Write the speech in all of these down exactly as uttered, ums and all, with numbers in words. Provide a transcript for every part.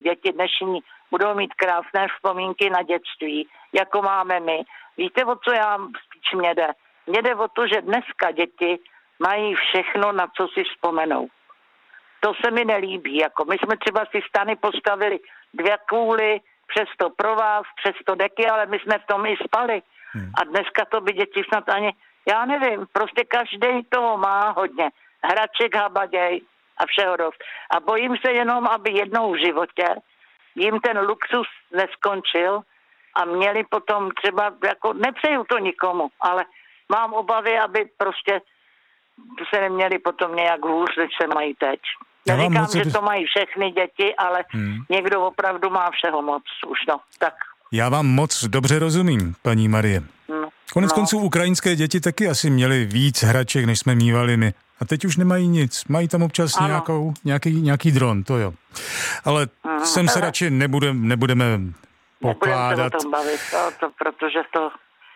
děti dnešní budou mít krásné vzpomínky na dětství, jako máme my. Víte, o co já spíš mě jde? Mně jde o to, že dneska děti mají všechno, na co si vzpomenou. To se mi nelíbí. Jako my jsme třeba si stany postavili dvě kůly, přesto pro vás, přesto deky, ale my jsme v tom i spali. Hmm. A dneska to by děti snad ani, já nevím, prostě každý toho má hodně. Hraček, habaděj a všeho dost. A bojím se jenom, aby jednou v životě jim ten luxus neskončil a měli potom třeba, jako nepřeju to nikomu, ale mám obavy, aby prostě se neměli potom nějak hůř, než se mají teď. Neříkám, že to mají všechny děti, ale hmm. někdo opravdu má všeho moc už, no, tak. Já vám moc dobře rozumím, paní Marie. No, Konec no. konců ukrajinské děti taky asi měly víc hraček, než jsme mívali my. A teď už nemají nic. Mají tam občas nějakou, nějaký, nějaký dron, to jo. Ale mm, sem se radši nebudem, nebudeme pokládat. Nebudeme se o tom bavit, to, to, protože to,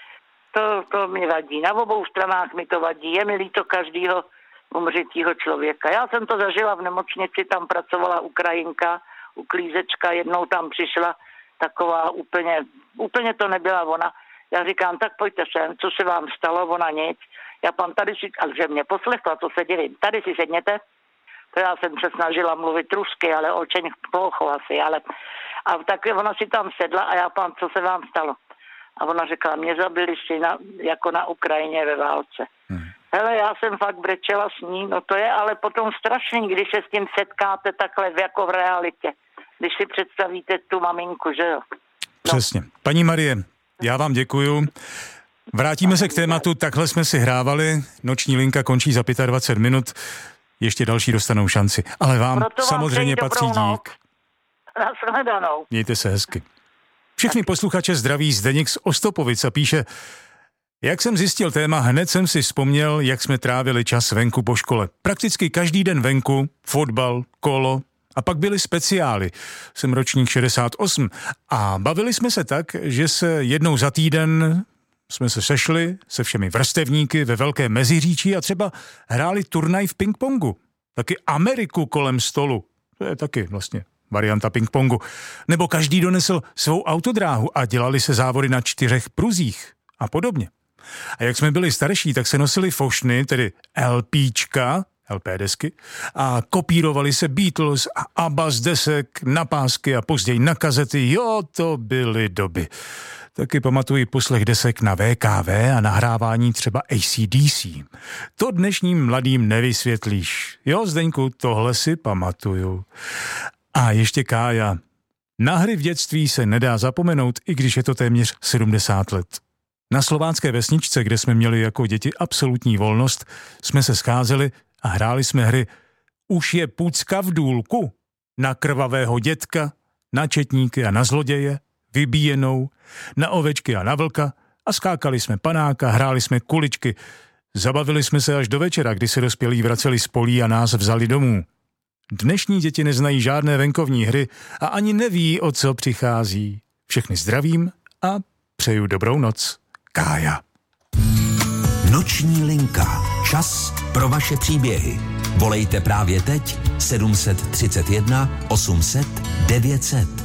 to, to mi vadí. Na obou stranách mi to vadí. Je mi líto každýho umřetího člověka. Já jsem to zažila v nemocnici, tam pracovala Ukrajinka, uklízečka, jednou tam přišla taková úplně, úplně to nebyla ona. Já říkám, tak pojďte sem, co se vám stalo, ona nic. Já pan tady si, ale že mě poslechla, to se divím. Tady si sedněte. To já jsem se snažila mluvit rusky, ale očeň plocho asi, ale a tak ona si tam sedla a já pan, co se vám stalo? A ona řekla, mě zabili si na, jako na Ukrajině ve válce. Hmm. Hele, já jsem fakt brečela s ní, no to je ale potom strašný, když se s tím setkáte takhle jako v realitě. Když si představíte tu maminku, že jo? No. Přesně. Paní Marie, já vám děkuju. Vrátíme se k tématu, takhle jsme si hrávali, noční linka končí za dvacet pět minut, ještě další dostanou šanci, ale vám, vám samozřejmě patří dík. Nashledanou. Mějte se hezky. Všechny posluchače zdraví Zdeněk z Ostopovic a píše, jak jsem zjistil téma, hned jsem si vzpomněl, jak jsme trávili čas venku po škole. Prakticky každý den venku, fotbal, kolo a pak byly speciály. Jsem ročník šedesát osm a bavili jsme se tak, že se jednou za týden jsme se sešli se všemi vrstevníky ve Velké Meziříčí a třeba hráli turnaj v pingpongu. Taky Ameriku kolem stolu. To je taky vlastně varianta pingpongu. Nebo každý donesl svou autodráhu a dělali se závody na čtyřech pruzích a podobně. A jak jsme byli starší, tak se nosili fošny, tedy LPčka, el pé desky, a kopírovali se Beatles a ABBA z desek na pásky a později na kazety. Jo, to byly doby. Taky pamatuji poslech desek na vé ká vé a nahrávání třeba á cé dé cé. To dnešním mladým nevysvětlíš. Jo, Zdeňku, tohle si pamatuju. A ještě Kája. Na hry v dětství se nedá zapomenout, i když je to téměř sedmdesát let. Na slovácké vesničce, kde jsme měli jako děti absolutní volnost, jsme se scházeli a hráli jsme hry Už je pucka v důlku, na krvavého dětka, na četníky a na zloděje, vybíjenou, na ovečky a na vlka a skákali jsme panáka, hráli jsme kuličky. Zabavili jsme se až do večera, kdy se dospělí vraceli z polí a nás vzali domů. Dnešní děti neznají žádné venkovní hry a ani neví, o co přichází. Všechny zdravím a přeju dobrou noc. Kája. Noční linka. Čas pro vaše příběhy. Volejte právě teď sedm set třicet jedna osm set devět set.